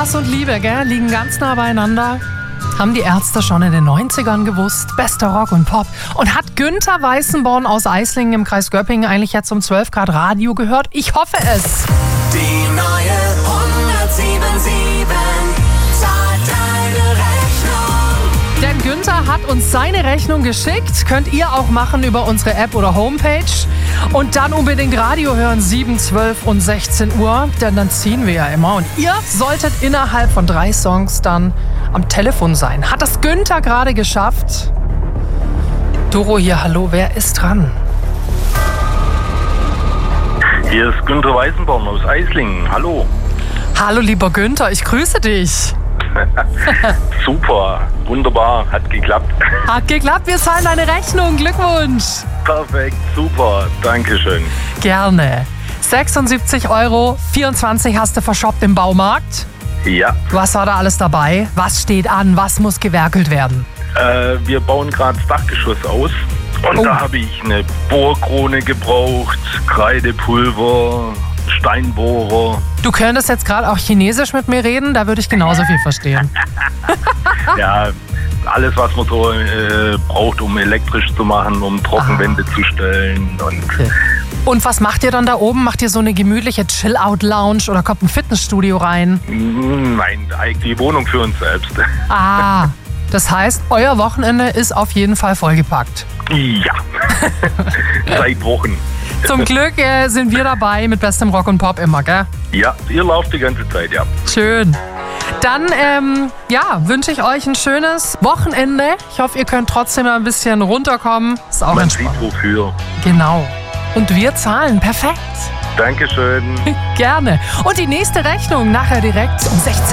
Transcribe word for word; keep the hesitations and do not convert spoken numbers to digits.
Hass und Liebe, gell, liegen ganz nah beieinander. Haben die Ärzte schon in den neunzigern gewusst. Bester Rock und Pop. Und hat Günther Weißenborn aus Eislingen im Kreis Göppingen eigentlich jetzt um zwölf Grad Radio gehört? Ich hoffe es. Die neue hundertsieben sieben zahlt deine Rechnung. Denn Günther hat uns seine Rechnung geschickt. Könnt ihr auch machen über unsere App oder Homepage. Und dann unbedingt Radio hören, sieben, zwölf und sechzehn Uhr. Denn dann ziehen wir ja immer. Und ihr solltet innerhalb von drei Songs dann am Telefon sein. Hat das Günther gerade geschafft? Doro hier, hallo, wer ist dran? Hier ist Günther Weißenborn aus Eislingen. Hallo. Hallo, lieber Günther, ich grüße dich. Super, wunderbar, hat geklappt. Hat geklappt, wir zahlen deine Rechnung. Glückwunsch. Perfekt, super, dankeschön. Gerne. sechsundsiebzig Euro, vierundzwanzig hast du verschoppt im Baumarkt. Ja. Was war da alles dabei? Was steht an? Was muss gewerkelt werden? Äh, wir bauen gerade das Dachgeschoss aus. Und Oh. da habe ich eine Bohrkrone gebraucht, Kreidepulver, Steinbohrer. Du könntest jetzt gerade auch Chinesisch mit mir reden, da würde ich genauso viel verstehen. Ja, alles, was man so äh, braucht, um elektrisch zu machen, um Trockenwände Ah. zu stellen. Und Okay. Und was macht ihr dann da oben? Macht ihr so eine gemütliche Chill-Out-Lounge oder kommt ein Fitnessstudio rein? nein, eigentlich die Wohnung für uns selbst. Ah, das heißt, euer Wochenende ist auf jeden Fall vollgepackt. Ja, seit Wochen. Zum Glück äh, sind wir dabei mit bestem Rock und Pop immer, gell? Ja, ihr lauft die ganze Zeit, ja. Schön. Dann, ähm, ja, wünsche ich euch ein schönes Wochenende. Ich hoffe, ihr könnt trotzdem ein bisschen runterkommen. Ist auch Man sieht entspannt. wofür. Genau. Und wir zahlen. Perfekt. Dankeschön. Gerne. Und die nächste Rechnung nachher direkt um sechzehn.